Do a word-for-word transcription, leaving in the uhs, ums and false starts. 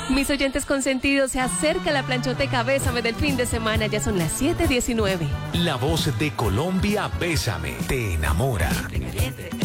Mis oyentes consentidos, se acerca la planchoteca Bésame del fin de semana. Ya son las siete diecinueve. La voz de Colombia, Bésame, te enamora.